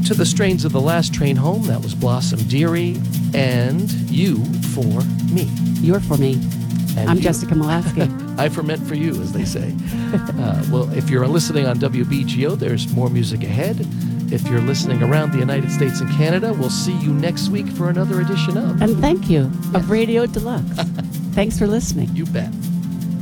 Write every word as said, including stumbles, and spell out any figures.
To the strains of The Last Train Home, that was Blossom Dearie, and You for Me. You're for me. And I'm you. Jessica Molaski. I ferment for you, as they say. uh, well, if you're listening on W B G O, there's more music ahead. If you're listening around the United States and Canada, we'll see you next week for another edition of... And thank you, of Radio Deluxe. Thanks for listening. You bet.